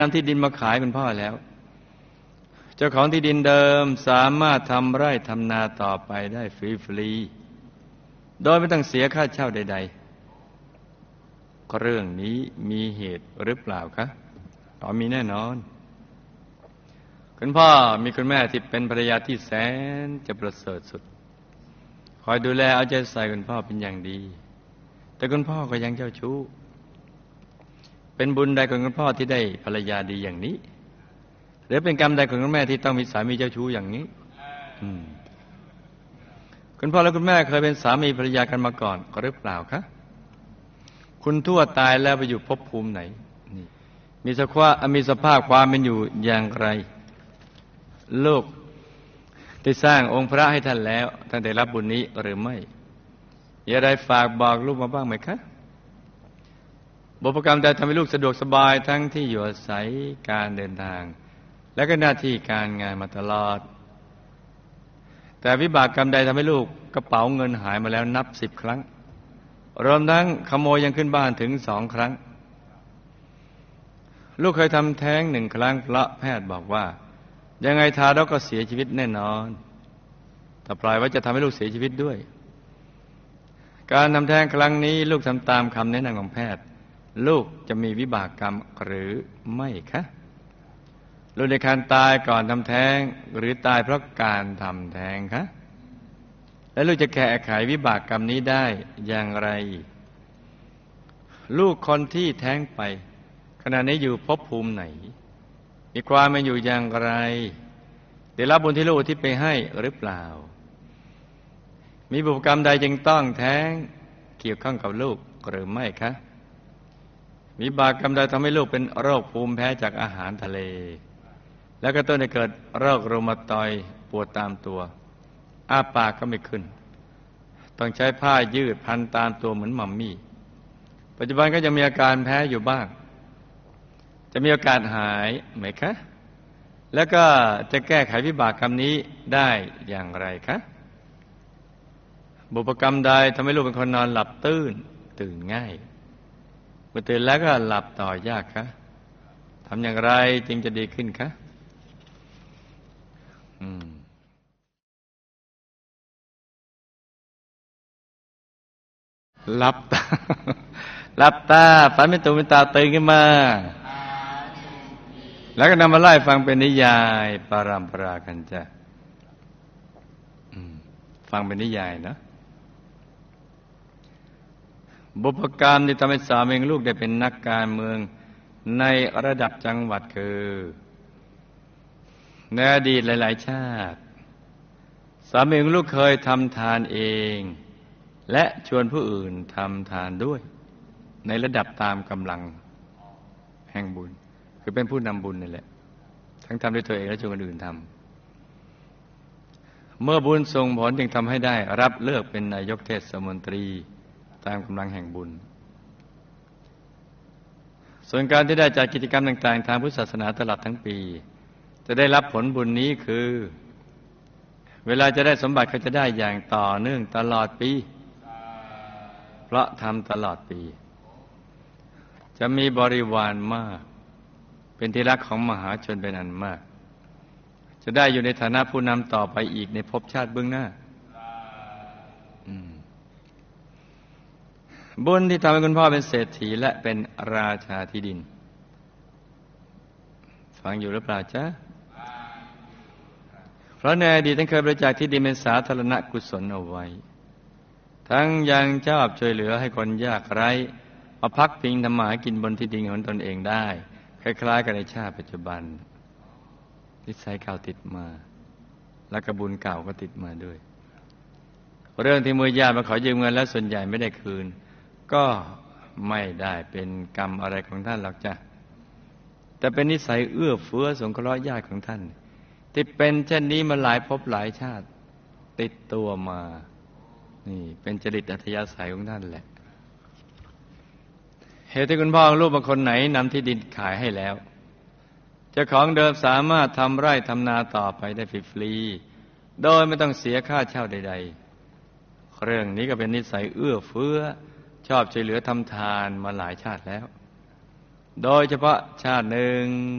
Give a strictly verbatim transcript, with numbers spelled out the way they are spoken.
นำที่ดินมาขายคุณพ่อแล้วเจ้าของที่ดินเดิมสามารถทำไร่ทำนาต่อไปได้ฟรีๆโดยไม่ต้องเสียค่าเช่าใดๆเรื่องนี้มีเหตุหรือเปล่าคะอ๋อมีแน่นอนคุณพ่อมีคุณแม่ที่เป็นภรรยาที่แสนจะประเสริฐสุดคอยดูแลเอาใจใส่คุณพ่อเป็นอย่างดีแต่คุณพ่อก็ยังเจ้าชู้เป็นบุญใดของคุณพ่อที่ได้ภรรยาดีอย่างนี้หรือเป็นกรรมใดของคุณแม่ที่ต้องมีสามีเจ้าชู้อย่างนี้คุณพ่อและคุณแม่เคยเป็นสามีภรรยากันมาก่อนหรือเปล่าคะคุณทั่วตายแล้วไปอยู่ภพภูมิไหนนี่มีสภาพมีสภาพความเป็นอยู่อย่างไรลูกได้สร้างองค์พระให้ท่านแล้วท่านได้รับบุญนี้หรือไม่อย่าได้ฝากบอกลูกมาบ้างไหมคะบุพกรรมใดทำให้ลูกสะดวกสบายทั้งที่อยู่อาศัยการเดินทางและก็หน้าที่การงานมาตลอดแต่วิบากกรรมใดทำให้ลูกกระเป๋าเงินหายมาแล้วนับสิบครั้งรวมทั้งขโมยยังขึ้นบ้านถึงสองครั้งลูกเคยทำแท้งหนึ่งครั้งเพราะแพทย์บอกว่ายังไงทารกก็เสียชีวิตแน่นอนถ้าปล่อยไว้จะทำให้ลูกเสียชีวิตด้วยการทำแท้งครั้งนี้ลูกทำตามคำแนะนำของแพทย์ลูกจะมีวิบากกรรมหรือไม่คะลูกในการตายก่อนทำแท้งหรือตายเพราะการทำแท้งคะและลูกจะแก้ไขวิบากกรรมนี้ได้อย่างไรลูกคนที่แท้งไปขณะนี้อยู่ภพภูมิไหนมีความเป็นอยู่อย่างไรได้รับบุญที่ลูกที่ไปให้หรือเปล่ามีบุพกรรมใดจึงต้องแท้งเกี่ยวข้องกับลูกหรือไม่คะมีบาปกรรมใดทำให้ลูกเป็นโรคภูมิแพ้จากอาหารทะเลแล้วก็ต้นให้เกิดโรครูมาตอยด์ปวดตามตัวอ้าปากก็ไม่ขึ้นต้องใช้ผ้ายืดพันตามตัวเหมือนมัมมี่ปัจจุบันก็ยังมีอาการแพ้อยู่บ้างจะมีโอกาสหายไหมคะแล้วก็จะแก้ไขวิบากกรรมนี้ได้อย่างไรคะบุพกรรมใดทำให้ลูกเป็นคนนอนหลับตื่นตื่นง่ายเมื่อตื่นแล้วก็หลับต่อยากคะทำอย่างไรจึงจะดีขึ้นคะอืมหลับตาหลับตาฝันเป็นตัวเป็นตาตื่นขึ้นมาแล้วก็นำมาไล่ฟังเป็นนิยายปารัมปรากันจ้ะฟังเป็นนิยายเนาะบุพกรรมที่ทำให้สามีลูกได้เป็นนักการเมืองในระดับจังหวัดคือในอดีตหลายๆชาติสามีลูกเคยทำทานเองและชวนผู้อื่นทำทานด้วยในระดับตามกำลังแห่งบุญคือเป็นผู้นำบุญนี่แหละทั้งทำด้วยตัวเองและชวนคนอื่นทำเมื่อบุญส่งผลจึงทำให้ได้รับเลือกเป็นนายกเทศมนตรีตามกำลังแห่งบุญส่วนการที่ได้จัดกิจกรรมต่างๆทางพุทธศาสนาตลอดทั้งปีจะได้รับผลบุญนี้คือเวลาจะได้สมบัติเขาจะได้อย่างต่อเนื่องตลอดปีเพราะทำตลอดปีจะมีบริวารมากเป็นที่รักของมหาชนเป็นอันมากจะได้อยู่ในฐานะผู้นำต่อไปอีกในภพชาติเบื้องหน้าบุญที่ทำให้คุณพ่อเป็นเศรษฐีและเป็นราชาที่ดินฟังอยู่หรือเปล่าจ๊ะเพราะในอดีตท่านเคยบริจาคที่ดินเป็นสาธารณกุศลเอาไว้ทั้งยังชอบช่วยเหลือให้คนยากไร้มาพักพิงทำมาหากินบนที่ดินของตนเองได้คล้ายๆกับในชาติปัจจุบันนิสัยเก่าติดมาและกระบุญเก่าก็ติดมาด้วยเรื่องที่มือญาติมาขอยืมเงินแล้วส่วนใหญ่ไม่ได้คืนก็ไม่ได้เป็นกรรมอะไรของท่านหรอกจ้ะแต่เป็นนิสัยเอื้อเฟื้อสงเคราะห์ญาติของท่านที่เป็นเช่นนี้มาหลายภพหลายชาติติดตัวมานี่เป็นจริตอัธยาศัยของท่านแหละเหตุที่คุณพ่อลูกบางคนไหนนำที่ดินขายให้แล้วเจ้าของเดิมสามารถทำไร่ทำนาต่อไปได้ฟรีๆโดยไม่ต้องเสียค่าเช่าใดๆเรื่องนี้ก็เป็นนิสัยเอื้อเฟื้อชอบช่วยเหลือทำทานมาหลายชาติแล้วโดยเฉพาะชาติหนึ่ง